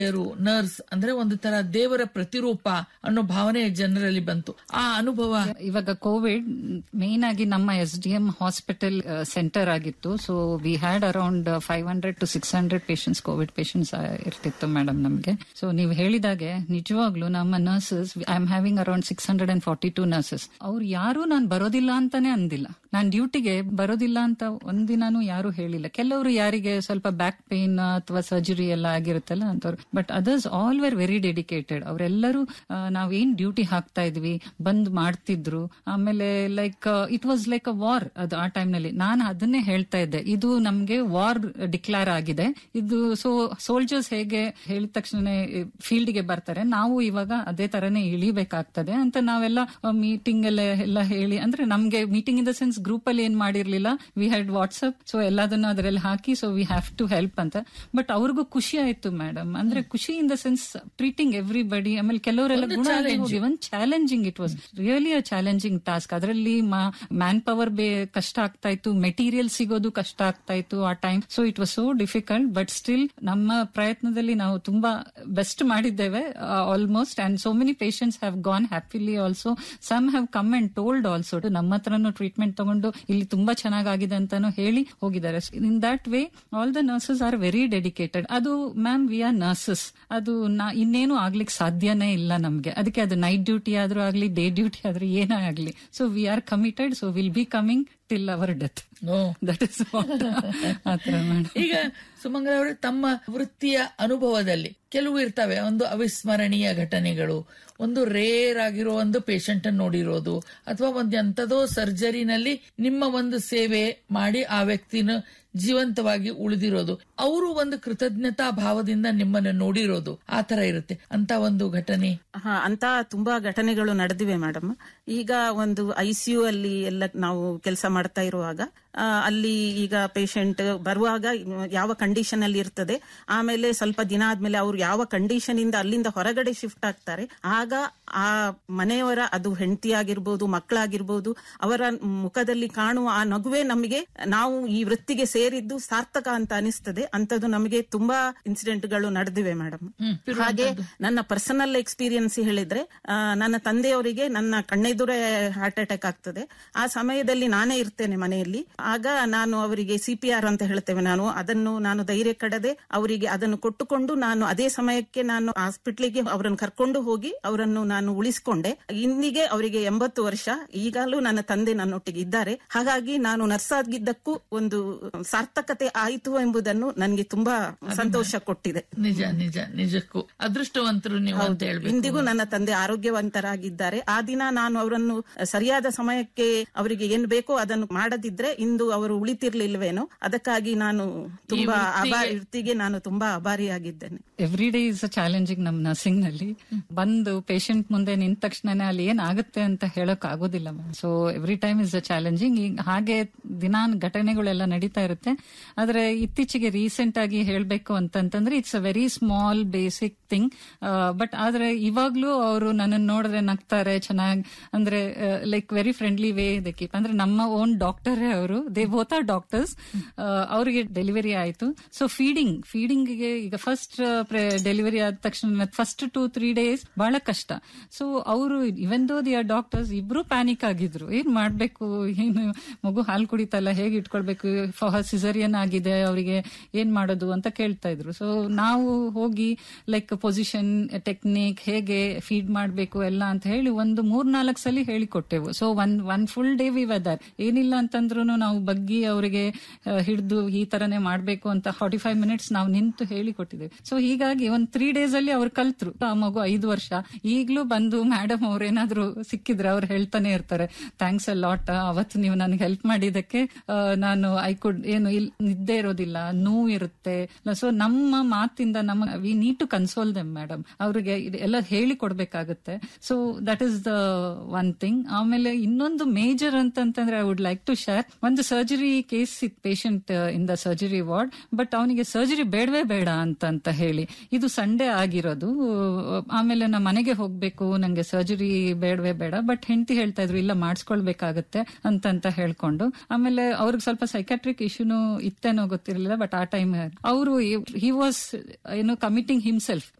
Nurse ಅಂದ್ರೆ ಒಂದು ತರ ದೇವರ ಪ್ರತಿರೂಪ ಅನ್ನೋ ಭಾವನೆ ಜನರಲ್ಲಿ ಬಂತು. ಆ ಅನುಭವ ಇವಾಗ ಕೋವಿಡ್ ಮೇನ್ ಆಗಿ ನಮ್ಮ SDM ಹಾಸ್ಪಿಟಲ್ ಸೆಂಟರ್ ಆಗಿತ್ತು. So we had around 500 to 600 patients, Covid patients ಇರ್ತಿತ್ತು ಮೇಡಮ್ ನಮ್ಗೆ. ಸೊ ನೀವು ಹೇಳಿದಾಗೆ ನಿಜವಾಗ್ಲೂ ನಮ್ಮ nurses, I am having around 642 nurses. ಅವ್ರು ಯಾರು ನಾನ್ ಬರೋದಿಲ್ಲ ಅಂತಾನೆ ಅಂದಿಲ್ಲ, ನಾನ್ ಡ್ಯೂಟಿಗೆ ಬರೋದಿಲ್ಲ ಅಂತ ಒಂದಿನಾನು ಯಾರು ಹೇಳಿಲ್ಲ. ಕೆಲವರು ಯಾರಿಗೆ ಸ್ವಲ್ಪ ಬ್ಯಾಕ್ ಪೇನ್ ಅಥವಾ ಸರ್ಜರಿ ಎಲ್ಲ ಆಗಿರುತ್ತಲ್ಲ ಅಂತವ್ರು, but others all were very dedicated. ಅವರೆಲ್ಲರೂ ನಾವೇನ್ ಡ್ಯೂಟಿ ಹಾಕ್ತಾ ಇದ್ವಿ ಬಂದ್ ಮಾಡ್ತಿದ್ರು. ಆಮೇಲೆ like it was like a war. ಅದು ಆ ಟೈಮ್ ನಲ್ಲಿ ನಾನು ಅದನ್ನೇ ಹೇಳ್ತಾ ಇದ್ದೆ, ಇದು ನಮ್ಗೆ ವಾರ್ ಡಿಕ್ಲೇರ್ ಆಗಿದೆ ಇದು. ಸೊ ಸೋಲ್ಜರ್ಸ್ ಹೇಗೆ ಹೇಳಿದ ತಕ್ಷಣ ಫೀಲ್ಡ್ ಗೆ ಬರ್ತಾರೆ, ನಾವು ಇವಾಗ ಅದೇ ತರನೇ ಇಳಿಬೇಕಾಗ್ತದೆ ಅಂತ ನಾವೆಲ್ಲ ಮೀಟಿಂಗ್ ಎಲ್ಲ ಹೇಳಿ, ಅಂದ್ರೆ ನಮ್ಗೆ meeting in the sense group ಅಲ್ಲಿ ಏನ್ ಮಾಡಿರ್ಲಿಲ್ಲ, ವಿ ಹ್ಯಾಡ್ ವಾಟ್ಸ್ಆಪ್. ಸೊ ಎಲ್ಲದನ್ನು ಅದರಲ್ಲಿ ಹಾಕಿ, so we have to help ಅಂತ. ಬಟ್ ಅವ್ರಿಗೂ ಖುಷಿ ಆಯ್ತು ಮೇಡಮ್, ಅಂದ್ರೆ ಖುಷಿ in the sense treating everybody. ಆಮೇಲೆ ಕೆಲವರೆಲ್ಲ ಇವನ್ challenging, it was really a challenging task. ಅದರಲ್ಲಿ ಮ್ಯಾನ್ ಪವರ್ ಕಷ್ಟ ಆಗ್ತಾ ಇತ್ತು, ಮೆಟೀರಿಯಲ್ ಸಿಗೋದು ಕಷ್ಟ ಆಗ್ತಾ ಇತ್ತು ಆ time. So it was so difficult, but still ನಮ್ಮ ಪ್ರಯತ್ನದಲ್ಲಿ ನಾವು ತುಂಬಾ ಬೆಸ್ಟ್ ಮಾಡಿದ್ದೇವೆ almost. And so many patients have gone happily also. Some have come and told also, ನಮ್ಮ ಹತ್ರನೂ ಟ್ರೀಟ್ಮೆಂಟ್ ತಗೊಂಡು ಇಲ್ಲಿ ತುಂಬಾ ಚೆನ್ನಾಗಿದೆ ಅಂತಾನು ಹೇಳಿ ಹೋಗಿದ್ದಾರೆ. In that way all the nurses are very dedicated. ಅದು ಮ್ಯಾಮ್ ವಿ ಆರ್ ನರ್ಸಸ್, ಅದು ಇನ್ನೇನು ಆಗ್ಲಿಕ್ಕೆ ಸಾಧ್ಯನೇ ಇಲ್ಲ ನಮ್ಗೆ. ಅದಕ್ಕೆ ಅದು ನೈಟ್ ಡ್ಯೂಟಿ ಆದ್ರೂ ಆಗ್ಲಿ, ಡೇ ಡ್ಯೂಟಿ ಆದ್ರೂ ಏನೇ ಆಗ್ಲಿ, so we are committed. So will be coming till hour death. That is ಈಗ ಸುಮಂಗಲ ಅವರೇ, ತಮ್ಮ ವೃತ್ತಿಯ ಅನುಭವದಲ್ಲಿ ಕೆಲವು ಇರ್ತವೆ, ಒಂದು ಅವಿಸ್ಮರಣೀಯ ಘಟನೆಗಳು, ಒಂದು ರೇರ್ ಆಗಿರೋ ಒಂದು ಪೇಷಂಟ್ ಅನ್ನು ನೋಡಿರೋದು, ಅಥವಾ ಒಂದು ಎಂತದೋ ಸರ್ಜರಿನಲ್ಲಿ ನಿಮ್ಮ ಒಂದು ಸೇವೆ ಮಾಡಿ ಆ ವ್ಯಕ್ತಿನ ಜೀವಂತವಾಗಿ ಉಳಿದಿರೋದು, ಅವರು ಒಂದು ಕೃತಜ್ಞತಾ ಭಾವದಿಂದ ನಿಮ್ಮನ್ನು ನೋಡಿರೋದು, ಆ ತರ ಇರುತ್ತೆ ಅಂತ ಒಂದು ಘಟನೆ. ಅಂತ ತುಂಬಾ ಘಟನೆಗಳು ನಡೆದಿವೆ ಮೇಡಮ್. ಈಗ ಒಂದು ICU ಅಲ್ಲಿ ಎಲ್ಲ ನಾವು ಕೆಲಸ ಮಾಡ್ತಾ ಇರುವಾಗ, ಅಲ್ಲಿ ಈಗ ಪೇಷಂಟ್ ಬರುವಾಗ ಯಾವ ಕಂಡೀಷನ್ ಅಲ್ಲಿ ಇರ್ತದೆ, ಆಮೇಲೆ ಸ್ವಲ್ಪ ದಿನ ಆದ್ಮೇಲೆ ಅವ್ರು ಯಾವ ಕಂಡೀಷನ್ ಇಂದ ಅಲ್ಲಿಂದ ಹೊರಗಡೆ ಶಿಫ್ಟ್ ಆಗ್ತಾರೆ, ಆಗ ಆ ಮನೆಯವರ, ಅದು ಹೆಂಡತಿ ಆಗಿರ್ಬೋದು, ಮಕ್ಕಳಾಗಿರ್ಬೋದು, ಅವರ ಮುಖದಲ್ಲಿ ಕಾಣುವ ಆ ನಗುವೆ ನಮಗೆ, ನಾವು ಈ ವೃತ್ತಿಗೆ ಸೇರಿದ್ದು ಸಾರ್ಥಕ ಅಂತ ಅನಿಸ್ತದೆ. ಅಂತದ್ದು ನಮಗೆ ತುಂಬಾ ಇನ್ಸಿಡೆಂಟ್ ಗಳು ನಡೆದಿವೆ ಮೇಡಮ್. ಹಾಗೆ ನನ್ನ ಪರ್ಸನಲ್ ಎಕ್ಸ್ಪೀರಿಯನ್ಸ್ ಹೇಳಿದ್ರೆ, ನನ್ನ ತಂದೆಯವರಿಗೆ ನನ್ನ ಕಣ್ಣೆದುರೇ ಹಾರ್ಟ್ ಅಟ್ಯಾಕ್ ಆಗ್ತದೆ. ಆ ಸಮಯದಲ್ಲಿ ನಾನೇ ಇರ್ತೇನೆ ಮನೆಯಲ್ಲಿ. ಆಗ ನಾನು ಅವರಿಗೆ CPR ಅಂತ ಹೇಳ್ತೇವೆ, ನಾನು ಧೈರ್ಯ ಕಡದೆ ಅವರಿಗೆ ಅದನ್ನು ಕೊಟ್ಟುಕೊಂಡು, ನಾನು ಅದೇ ಸಮಯಕ್ಕೆ ನಾನು ಹಾಸ್ಪಿಟ್ಲಿಗೆ ಅವರನ್ನು ಕರ್ಕೊಂಡು ಹೋಗಿ ಅವರನ್ನು ನಾನು ಉಳಿಸಿಕೊಂಡೆ. ಇಂದಿಗೆ ಅವರಿಗೆ 80 ವರ್ಷ. ಈಗಲೂ ನನ್ನ ತಂದೆ ನನ್ನೊಟ್ಟಿಗೆ ಇದ್ದಾರೆ. ಹಾಗಾಗಿ ನಾನು ನರ್ಸ್ ಆಗಿದ್ದಕ್ಕೂ ಒಂದು ಸಾರ್ಥಕತೆ ಆಯಿತು ಎಂಬುದನ್ನು ನನಗೆ ತುಂಬಾ ಸಂತೋಷ ಕೊಟ್ಟಿದೆ. ನಿಜ ನಿಜ, ನಿಜಕ್ಕೂ ಅದೃಷ್ಟವಂತರು ನೀವು ಅಂತ ಹೇಳ್ಬೇಕು. ಇಂದಿಗೂ ನನ್ನ ತಂದೆ ಆರೋಗ್ಯವಂತರಾಗಿದ್ದಾರೆ. ಆ ದಿನ ನಾನು ಅವರನ್ನು ಸರಿಯಾದ ಸಮಯಕ್ಕೆ ಅವರಿಗೆ ಏನ್ ಬೇಕೋ ಅದನ್ನು ಮಾಡದಿದ್ರೆ ಇಂದು ಅವರು ಉಳಿತಿರ್ಲಿಲ್ವೇನೋ. ಅದಕ್ಕಾಗಿ ನಾನು ತುಂಬಾ ವೃತ್ತಿಗೆ ನಾನು ತುಂಬಾ ಆಭಾರಿಯಾಗಿದ್ದೇನೆ. Every day is a challenging ನಮ್ ನರ್ಸಿಂಗ್ ನಲ್ಲಿ. ಬಂದು ಪೇಷಂಟ್ ಮುಂದೆ ನಿಂತ ತಕ್ಷಣನೇ ಅಲ್ಲಿ ಏನ್ ಆಗುತ್ತೆ ಅಂತ ಹೇಳಕ್ ಆಗೋದಿಲ್ಲ. So every time is a challenging. ಹಾಗೆ ದಿನಾ ಘಟನೆಗಳೆಲ್ಲ ನಡೀತಾ ಇರುತ್ತೆ. ಆದ್ರೆ ಇತ್ತೀಚೆಗೆ ರೀಸೆಂಟ್ ಆಗಿ ಹೇಳ್ಬೇಕು ಅಂತಂದ್ರೆ it's a very small basic thing. But ಆದ್ರೆ ಇವಾಗ್ಲೂ ಅವರು ನನ್ನನ್ನು ನೋಡಿದ್ರೆ ನಗ್ತಾರೆ, ಚೆನ್ನಾಗಿ, ಅಂದ್ರೆ like very friendly way they keep. ಅಂದ್ರೆ ನಮ್ಮ ಓನ್ ಡಾಕ್ಟರೇ ಅವರು, ದೇ ಬೋತ್ ಆರ್ ಡಾಕ್ಟರ್ಸ್. ಅವರಿಗೆ ಡೆಲಿವರಿ ಆಯ್ತು. ಸೊ ಫೀಡಿಂಗ್ಗೆ ಈಗ ಫಸ್ಟ್ ಡೆಲಿವರಿ ಆದ ತಕ್ಷಣ ಫಸ್ಟ್ 2-3 ಡೇಸ್ ಬಹಳ ಕಷ್ಟ. ಸೊ ಅವರು ಇವನ್ ದೋ ದಿ ಆರ್ ಡಾಕ್ಟರ್ಸ್, ಇಬ್ರು ಪ್ಯಾನಿಕ್ ಆಗಿದ್ರು. ಏನ್ ಮಾಡ್ಬೇಕು, ಏನು ಮಗು ಹಾಲು ಕುಡಿತಲ್ಲ, ಹೇಗೆ ಇಟ್ಕೊಳ್ಬೇಕು, ಸಿಸರಿಯನ್ ಆಗಿದೆ, ಅವರಿಗೆ ಏನ್ ಮಾಡೋದು ಅಂತ ಕೇಳ್ತಾ ಇದ್ರು. ಸೊ ನಾವು ಹೋಗಿ ಲೈಕ್ ಪೊಸಿಷನ್, ಟೆಕ್ನಿಕ್, ಹೇಗೆ ಫೀಡ್ ಮಾಡ್ಬೇಕು ಎಲ್ಲ ಅಂತ ಹೇಳಿ ಒಂದು 3-4 ಸಲ ಹೇಳಿಕೊಟ್ಟೆವು. So one full day we weather, ಏನಿಲ್ಲ ಅಂತಂದ್ರು ನಾವು ಬಗ್ಗಿ ಅವರಿಗೆ ಹಿಡಿದು ಈ ತರನೇ ಮಾಡ್ಬೇಕು ಅಂತ 45 ಮಿನಿಟ್ಸ್ ನಾವು ನಿಂತು ಹೇಳಿಕೊಟ್ಟಿದ್ದೇವೆ. ಸೊ ಹೀಗಾಗಿ ಒಂದ್ 3 ಡೇಸ್ ಅಲ್ಲಿ ಅವ್ರು ಕಲ್ತ್ರು. ಆ ಮಗು 5 ವರ್ಷ. ಈಗ್ಲೂ ಬಂದು ಮೇಡಮ್ ಅವ್ರೇನಾದ್ರು ಸಿಕ್ಕಿದ್ರೆ ಅವ್ರು ಹೇಳ್ತಾನೆ ಇರ್ತಾರೆ, ಥ್ಯಾಂಕ್ಸ್ ಅ ಲಾಟ್, ಅವತ್ತು ನೀವು ನನಗೆ ಹೆಲ್ಪ್ ಮಾಡಿದಕ್ಕೆ ನಾನು ನಿದ್ದೆ ಇರೋದಿಲ್ಲ, ನೋವು ಇರುತ್ತೆ. ಸೊ ನಮ್ಮ ಮಾತಿಂದ we need to console them madam. ಅವ್ರಿಗೆ ಎಲ್ಲ ಹೇಳಿ ಕೊಡ್ಬೇಕಾಗುತ್ತೆ. So that is the one thing. ಆಮೇಲೆ ಇನ್ನೊಂದು ಮೇಜರ್ ಅಂತಂದ್ರೆ I would like to share, ಒಂದು ಒಂದು ಸರ್ಜರಿ ಕೇಸ್ ಇತ್ತು patient in the surgery ward, but ಅವನಿಗೆ ಸರ್ಜರಿ ಬೇಡವೇ ಬೇಡ ಅಂತ ಹೇಳಿ. ಇದು ಸಂಡೇ ಆಗಿರೋದು. ಆಮೇಲೆ ನಾ ಮನೆಗೆ ಹೋಗ್ಬೇಕು, ನಂಗೆ ಸರ್ಜರಿ ಬೇಡವೇ ಬೇಡ, ಬಟ್ ಹೆಂಡತಿ ಹೇಳ್ತಾ ಇದ್ರು ಇಲ್ಲ ಮಾಡಿಸ್ಕೊಳ್ಬೇಕಾಗತ್ತೆ ಅಂತ ಹೇಳ್ಕೊಂಡು. ಆಮೇಲೆ ಅವ್ರಿಗೆ ಸ್ವಲ್ಪ ಸೈಕಾಟ್ರಿಕ್ ಇಶ್ಯೂನು ಇತ್ತೇನೋ ಗೊತ್ತಿರಲಿಲ್ಲ, ಬಟ್ ಆ ಟೈಮ್ ಅವರು ಹಿ ವಾಸ್ ಕಮಿಟಿಂಗ್ ಹಿಮ್ಸೆಲ್ಫ್